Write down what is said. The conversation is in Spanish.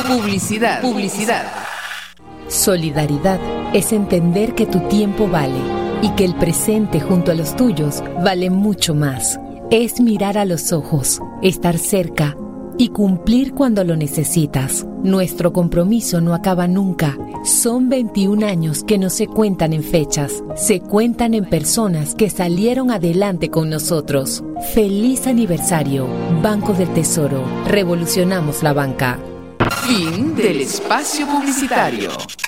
Publicidad. Solidaridad es entender que tu tiempo vale y que el presente junto a los tuyos vale mucho más. Es mirar a los ojos, estar cerca y cumplir cuando lo necesitas. Nuestro compromiso no acaba nunca. Son 21 años que no se cuentan en fechas, se cuentan en personas que salieron adelante con nosotros. ¡Feliz aniversario! Banco del Tesoro. Revolucionamos la banca. Fin del espacio publicitario.